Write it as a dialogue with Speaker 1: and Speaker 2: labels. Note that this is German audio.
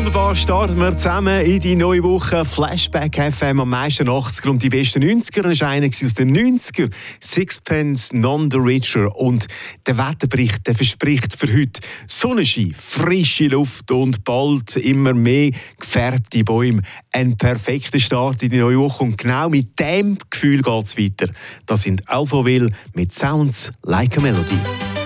Speaker 1: Wunderbar, starten wir zusammen in die neue Woche. Flashback FM am meisten 80er und die besten 90er. Das ist einer aus den 90er. Sixpence None the Richer. Und der Wetterbericht der verspricht für heute Sonnenschein, frische Luft und bald immer mehr gefärbte Bäume. Ein perfekter Start in die neue Woche. Und genau mit dem Gefühl geht es weiter. Das sind Alphaville mit Sounds Like a Melody.